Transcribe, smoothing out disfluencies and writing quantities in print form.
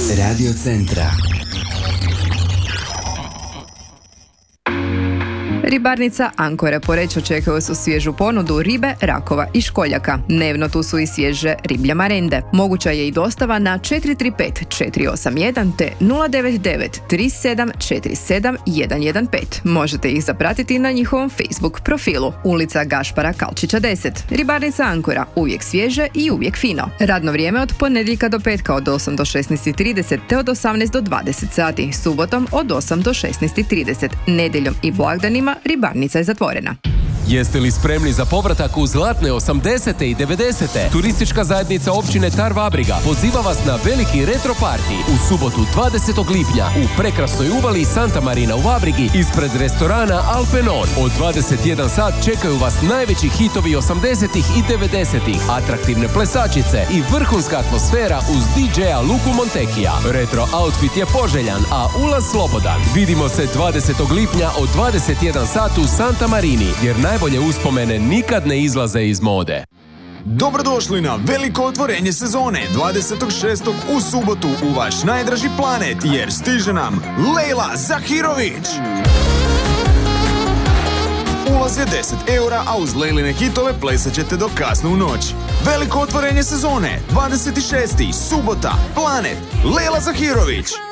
Radio Centra. Ribarnica Ankore Poreć očekuje su svježu ponudu ribe, rakova i školjaka. Dnevno tu su i svježe riblje marende. Moguća je i dostava na 435 481 te 099 3747 115. Možete ih zapratiti na njihovom Facebook profilu. Ulica Gašpara Kalčića 10. Ribarnica Ankora, uvijek svježe i uvijek fino. Radno vrijeme od ponedjeljka do petka od 8 do 16:30 te od 18 do 20 sati. Subotom od 8 do 16:30. Nedjeljom i blagdanima ribarnica je zatvorena. Jeste li spremni za povratak u zlatne 80. i 90. Turistička zajednica općine Tar-Vabriga poziva vas na veliki retro party u subotu 20. lipnja u prekrasnoj uvali Santa Marina u Vabrigi ispred restorana Alpenon. Od 21 sat čekaju vas najveći hitovi 80. i 90. atraktivne plesačice i vrhunska atmosfera uz DJ-a Luku Montekija. Retro outfit je poželjan, a ulaz slobodan. Vidimo se 20. lipnja od 21 sat u Santa Marini, jer najbolje uspomene nikad ne izlaze iz mode. Dobrodošli na veliko otvorenje sezone 26. u subotu u vaš najdraži Planet, jer stiže nam Lejla Zahirović. Ulaz je 10 eura, a uz Lejline hitove plesat ćete do kasno u noć. Veliko otvorenje sezone 26. subota, Planet, Lejla Zahirović.